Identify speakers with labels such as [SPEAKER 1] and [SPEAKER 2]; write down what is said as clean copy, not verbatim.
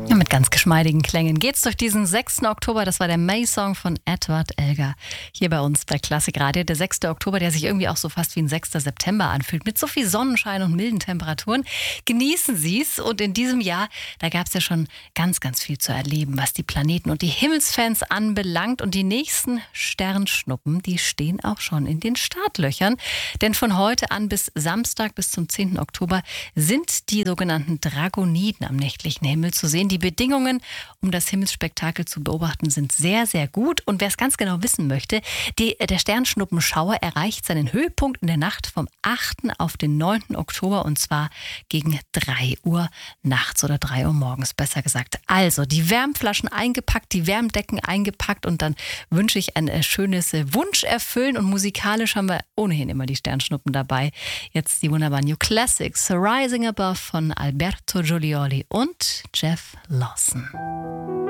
[SPEAKER 1] Ja, mit ganz geschmeidigen Klängen geht's durch diesen 6. Oktober. Das war der May-Song von Edward Elgar. Hier bei uns bei Klassik Radio. Der 6. Oktober, der sich irgendwie auch so fast wie ein 6. September anfühlt. Mit so viel Sonnenschein und milden Temperaturen. Genießen Sie's. Und in diesem Jahr, da gab's ja schon ganz, ganz viel zu erleben, was die Planeten und die Himmelsfans anbelangt. Und die nächsten Sternschnuppen, die stehen auch schon in den Startlöchern. Denn von heute an bis Samstag, bis zum 10. Oktober, sind die sogenannten Dragoniden am nächtlichen Himmel zu sehen. Die Bedingungen, um das Himmelsspektakel zu beobachten, sind sehr, sehr gut. Und wer es ganz genau wissen möchte, der Sternschnuppenschauer erreicht seinen Höhepunkt in der Nacht vom 8. auf den 9. Oktober und zwar gegen 3 Uhr nachts oder 3 Uhr morgens, besser gesagt. Also die Wärmflaschen eingepackt, die Wärmdecken eingepackt und dann wünsche ich ein schönes Wunsch erfüllen und musikalisch haben wir ohnehin immer die Sternschnuppen dabei. Jetzt die wunderbaren New Classics, Rising Above von Alberto Giulioli und Jeff Lawson.